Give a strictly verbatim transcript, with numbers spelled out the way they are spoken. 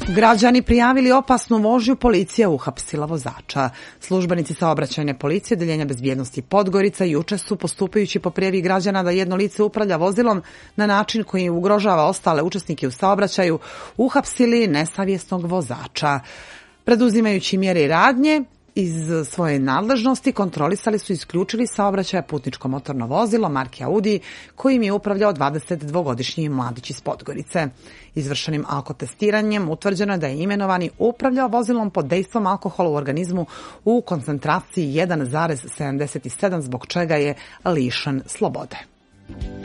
Građani prijavili opasnu vožnju, policija uhapsila vozača. Službenici saobraćajne policije Odeljenja bezbjednosti Podgorica juče su, postupajući po prijavi građana da jedno lice upravlja vozilom na način koji ugrožava ostale učesnike u saobraćaju, uhapsili nesavjesnog vozača. Preduzimajući mjere i radnje iz svoje nadležnosti, kontrolisali su i isključili saobraćaja putničko motorno vozilo marke Audi kojim je upravljao dvadesetdvogodišnji mladić iz Podgorice. Izvršenim alkotestiranjem utvrđeno je da je imenovani upravljao vozilom pod dejstvom alkohola u organizmu u koncentraciji jedan zarez sedamdeset sedam, zbog čega je lišen slobode.